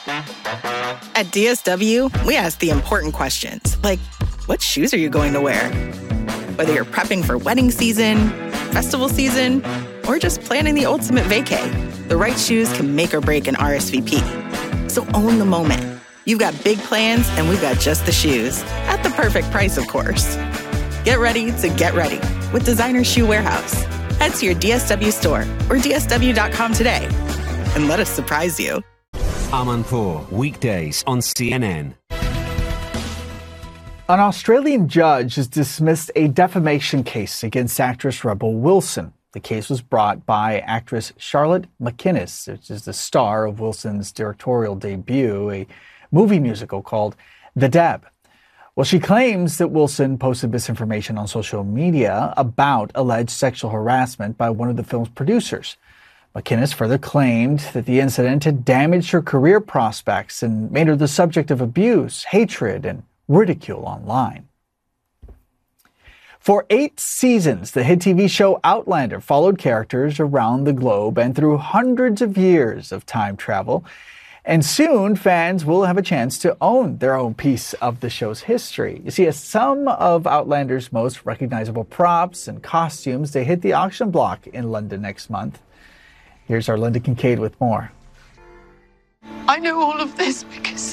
At DSW, we ask the important questions, like, what shoes are you going to wear? Whether you're prepping for wedding season, festival season, or just planning the ultimate vacay, the right shoes can make or break an RSVP. So own the moment. You've got big plans, and we've got just the shoes. At the perfect price, of course. Get ready to get ready with Designer Shoe Warehouse. Head to your DSW store or DSW.com today and let us surprise you. Amanpour, weekdays on CNN. An Australian judge has dismissed a defamation case against actress Rebel Wilson. The case was brought by actress Charlotte McInnes, which is the star of Wilson's directorial debut, a movie musical called The Deb. Well, she claims that Wilson posted misinformation on social media about alleged sexual harassment by one of the film's producers. McInnes further claimed that the incident had damaged her career prospects and made her the subject of abuse, hatred, and ridicule online. For 8 seasons, the hit TV show Outlander followed characters around the globe and through hundreds of years of time travel. And soon, fans will have a chance to own their own piece of the show's history. You see, as some of Outlander's most recognizable props and costumes, they hit the auction block in London next month. Here's our Linda Kincaid with more. I know all of this because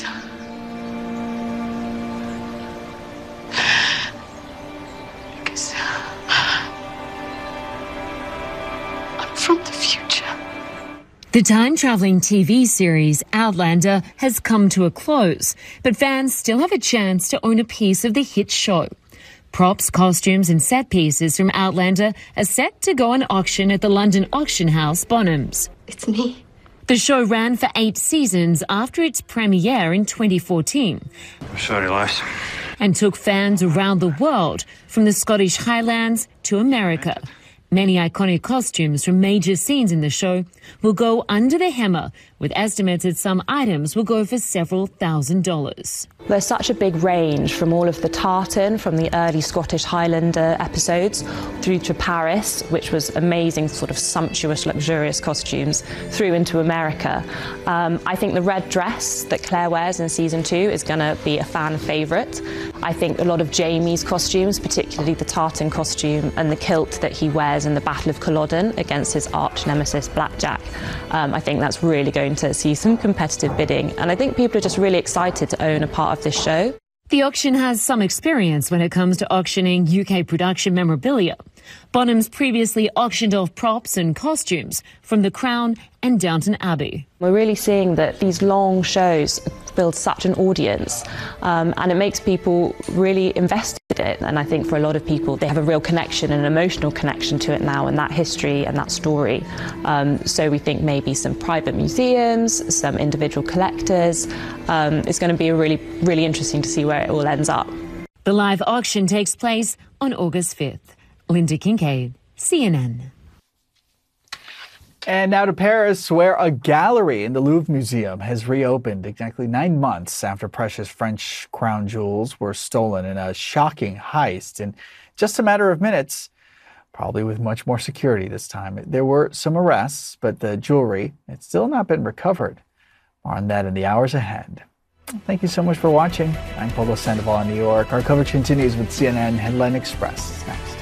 I'm from the future. The time-traveling TV series Outlander has come to a close, but fans still have a chance to own a piece of the hit show. Props, costumes and set pieces from Outlander are set to go on auction at the London auction house Bonhams. It's me. The show ran for 8 seasons after its premiere in 2014. I'm sorry, lass. And took fans around the world, from the Scottish Highlands to America. Many iconic costumes from major scenes in the show will go under the hammer, with estimates that some items will go for several $1,000s. There's such a big range from all of the tartan, from the early Scottish Highlander episodes, through to Paris, which was amazing, sort of sumptuous, luxurious costumes, through into America. I think the red dress that Claire wears in season 2 is going to be a fan favourite. I think a lot of Jamie's costumes, particularly the tartan costume and the kilt that he wears in the Battle of Culloden against his arch nemesis Blackjack, I think that's really going to see some competitive bidding, and I think people are just really excited to own a part of this show. The auction has some experience when it comes to auctioning UK production memorabilia. Bonhams previously auctioned off props and costumes from The Crown and Downton Abbey. We're really seeing that these long shows build such an audience, and it makes people really invested in it. And I think for a lot of people, they have a real connection, an emotional connection to it now, and that history and that story. So we think maybe some private museums, some individual collectors. It's going to be really interesting to see where it all ends up. The live auction takes place on August 5th. Linda Kincaid, CNN. And now to Paris, where a gallery in the Louvre Museum has reopened exactly 9 months after precious French crown jewels were stolen in a shocking heist in just a matter of minutes, probably with much more security this time. There were some arrests, but the jewelry, it's still not been recovered. More on that in the hours ahead. Thank you so much for watching. I'm Pablo Sandoval in New York. Our coverage continues with CNN Headline Express next.